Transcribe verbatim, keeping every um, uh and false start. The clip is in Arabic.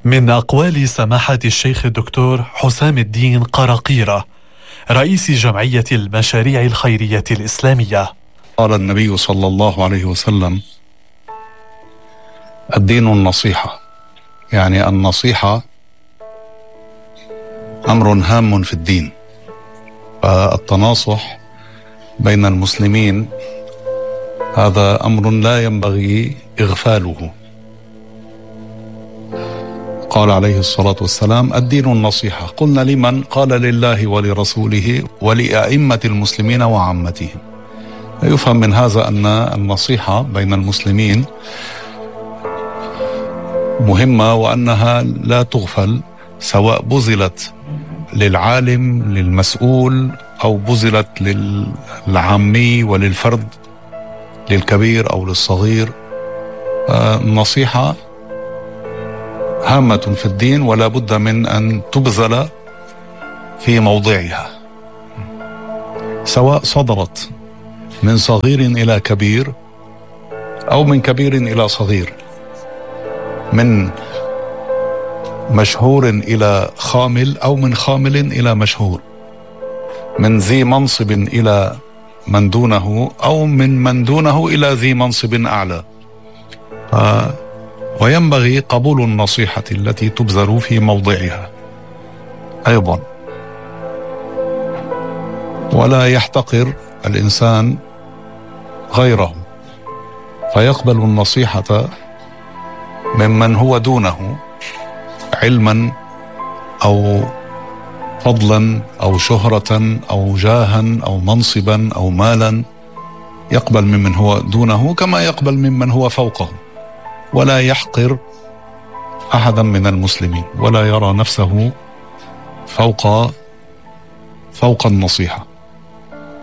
من أقوال سماحة الشيخ الدكتور حسام الدين قراقيرة رئيس جمعية المشاريع الخيرية الإسلامية. قال النبي صلى الله عليه وسلم: الدين النصيحة، يعني النصيحة أمر هام في الدين، فالتناصح بين المسلمين هذا أمر لا ينبغي إغفاله. قال عليه الصلاة والسلام: الدين النصيحة. قلنا: لمن؟ قال: لله ولرسوله ولأئمة المسلمين وعامتهم. يفهم من هذا أن النصيحة بين المسلمين مهمة، وأنها لا تغفل، سواء بذلت للعالم للمسؤول أو بذلت للعامي وللفرد، للكبير أو للصغير. النصيحة هامة في الدين، ولا بد من أن تبذل في موضعها، سواء صدرت من صغير إلى كبير أو من كبير إلى صغير، من مشهور إلى خامل أو من خامل إلى مشهور، من ذي منصب إلى من دونه أو من من دونه إلى ذي منصب أعلى. ف... وينبغي قبول النصيحة التي تبذل في موضعها أيضا، ولا يحتقر الإنسان غيره فيقبل النصيحة ممن هو دونه علما أو فضلا أو شهرة أو جاها أو منصبا أو مالا. يقبل ممن هو دونه كما يقبل ممن هو فوقه، ولا يحقر أحدا من المسلمين، ولا يرى نفسه فوق فوق النصيحة.